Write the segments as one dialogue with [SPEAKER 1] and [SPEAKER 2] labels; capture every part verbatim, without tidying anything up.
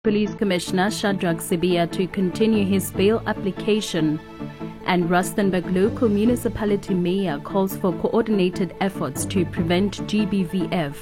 [SPEAKER 1] Police Commissioner Shadrack Sibiya to continue his bail application, and Rustenburg Local Municipality Mayor calls for coordinated efforts to prevent G B V F.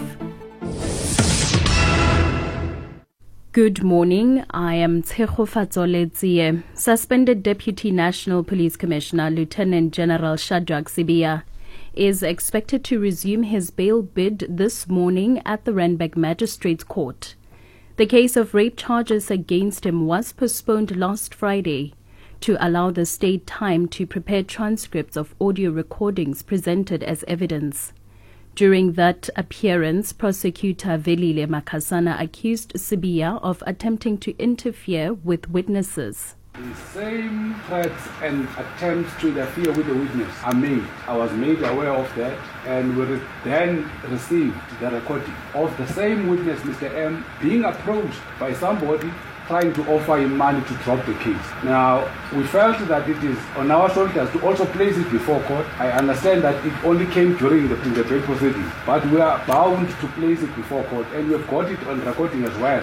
[SPEAKER 1] Good morning, I am Tshego Fatsoletsie. Suspended Deputy National Police Commissioner Lieutenant General Shadrack Sibiya is expected to resume his bail bid this morning at the Randburg Magistrates Court. The case of rape charges against him was postponed last Friday to allow the state time to prepare transcripts of audio recordings presented as evidence. During that appearance, prosecutor Velile Makasana accused Sibiya of attempting to interfere with witnesses.
[SPEAKER 2] The same threats and attempts to interfere with the witness are made. I was made aware of that, and we re- then received the recording of the same witness, Mister M, being approached by somebody trying to offer him money to drop the case. Now, we felt that it is on our shoulders to also place it before court. I understand that it only came during the, the bail proceedings, but we are bound to place it before court, and we've got it on recording as well.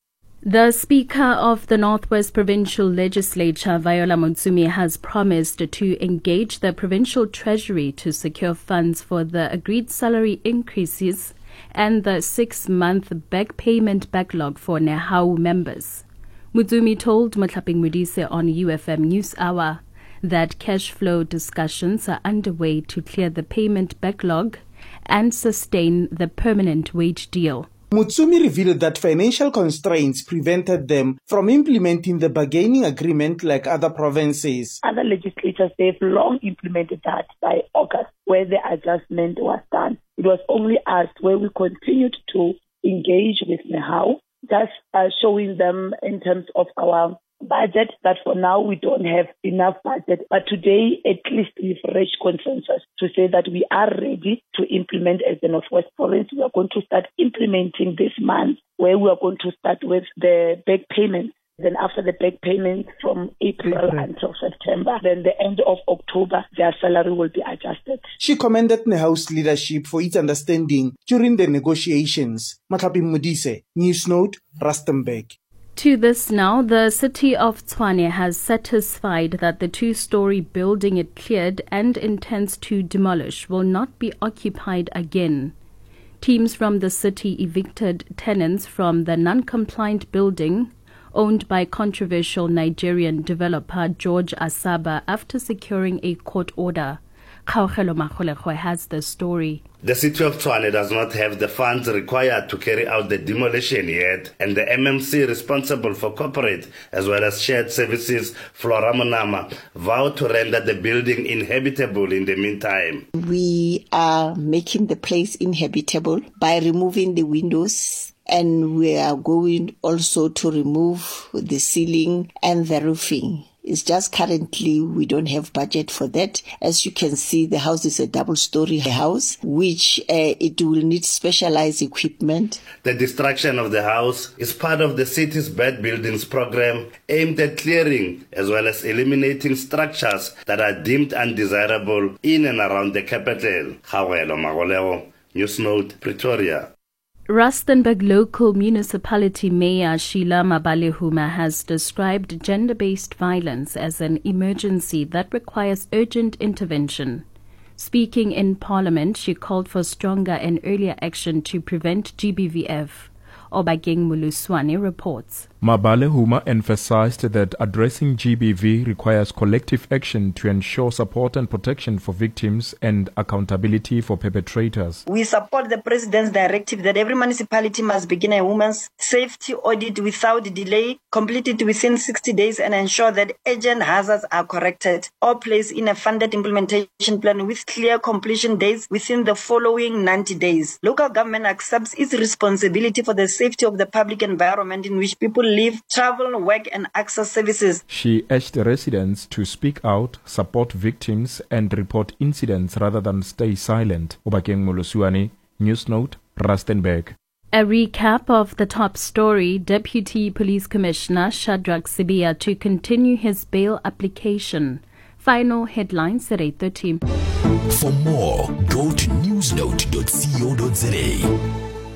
[SPEAKER 1] The Speaker of the Northwest Provincial Legislature, Viola Montsumi, has promised to engage the Provincial Treasury to secure funds for the agreed salary increases and the six-month back payment backlog for Nehau members. Montsumi told Motlhaping Modise on U F M News Hour that cash flow discussions are underway to clear the payment backlog and sustain the permanent wage deal.
[SPEAKER 3] Montsumi revealed that financial constraints prevented them from implementing the bargaining agreement like other provinces.
[SPEAKER 4] Other legislatures, they've long implemented that by August, where the adjustment was done. It was only us where we continued to engage with Nehau, just uh, showing them in terms of our budget that for now we don't have enough budget. But today, at least we've reached consensus to say that we are ready to implement as the Northwest Province. We are going to start implementing this month, where we are going to start with the back payments. Then after the back payment from April okay. until September, then the end of October, their salary will be adjusted.
[SPEAKER 3] She commended Nehau's leadership for its understanding during the negotiations. Motlhaping Modise, News Note, Rustenburg.
[SPEAKER 1] To this now, the city of Tshwane has satisfied that the two-story building it cleared and intends to demolish will not be occupied again. Teams from the city evicted tenants from the non-compliant building owned by controversial Nigerian developer George Asaba after securing a court order. Kaogelo Magolego has the story.
[SPEAKER 5] The city of Tshwane does not have the funds required to carry out the demolition yet, and the M M C responsible for corporate as well as shared services, Flora Monama, vowed to render the building inhabitable in the meantime.
[SPEAKER 6] We are making the place inhabitable by removing the windows, and we are going also to remove the ceiling and the roofing. It's just currently we don't have budget for that. As you can see, the house is a double-story house, which uh, it will need specialized equipment.
[SPEAKER 5] The destruction of the house is part of the city's bad buildings program aimed at clearing as well as eliminating structures that are deemed undesirable in and around the capital. Kaogelo Magolego, News Note, Pretoria.
[SPEAKER 1] Rustenburg Local Municipality Mayor Sheila Mabalehuma has described gender-based violence as an emergency that requires urgent intervention. Speaking in Parliament, she called for stronger and earlier action to prevent G B V F. Obageng Muluswane reports.
[SPEAKER 7] Mabalehuma emphasized that addressing G B V requires collective action to ensure support and protection for victims and accountability for perpetrators.
[SPEAKER 8] We support the President's directive that every municipality must begin a women's safety audit without delay, complete it within sixty days, and ensure that urgent hazards are corrected or placed in a funded implementation plan with clear completion dates within the following ninety days. Local government accepts its responsibility for the safety of the public environment in which people live, travel, work, and access services.
[SPEAKER 7] She urged residents to speak out, support victims, and report incidents rather than stay silent. Obakeng Molosuane, News Note, Rustenburg.
[SPEAKER 1] A recap of the top story: Deputy Police Commissioner Shadrack Sibiya to continue his bail application. Final headlines at eight thirty.
[SPEAKER 9] For more, go to newsnote dot co dot za.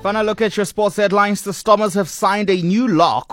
[SPEAKER 9] Final look at your sports headlines. The Stormers have signed a new lock